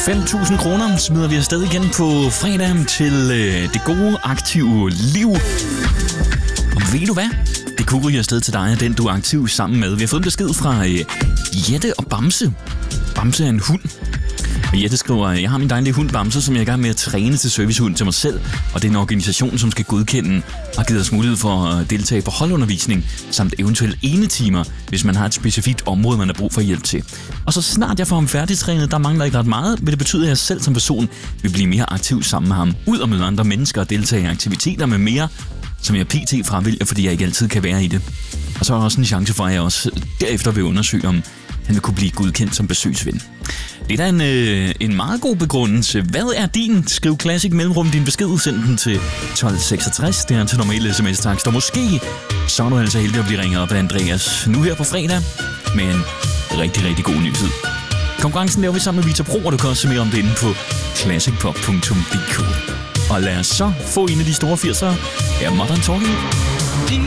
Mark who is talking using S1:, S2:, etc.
S1: 5.000 kroner smider vi afsted igen på fredag til det gode, aktive liv. Og ved du hvad? Det kunne ryge afsted til dig, den du er aktiv sammen med. Vi har fået en besked fra Jette og Bamse. Bamse er en hund. Og Jette skriver, jeg har min dejlige hund Bamse, som jeg er i gang med at træne til servicehund til mig selv. Og det er en organisation, som skal godkende og har givet os mulighed for at deltage på holdundervisning, samt eventuelt enetimer, hvis man har et specifikt område, man har brug for hjælp til. Og så snart jeg får ham færdigtrænet, der mangler ikke ret meget, vil det betyde, at jeg selv som person vil blive mere aktiv sammen med ham. Ud og møde andre mennesker og deltage i aktiviteter med mere, som jeg pt. Fravælger, fordi jeg ikke altid kan være i det. Og så er der også en chance for, at jeg også derefter vil undersøge, om han vil kunne blive godkendt som besøgsven. Det er da en meget god begrundelse. Hvad er din? Skriv Classic mellemrum din besked, send den til 1266. Det er til normale sms-takst. Og måske så er du altså heldig at blive ringet op af Andreas nu her på fredag med en rigtig, rigtig god nyhed. Konkurrencen laver vi sammen med Vita Pro, og du kan også se mere om det inde på classicpop.dk. Og lad os så få en af de store 80'ere. Her er Modern Talking.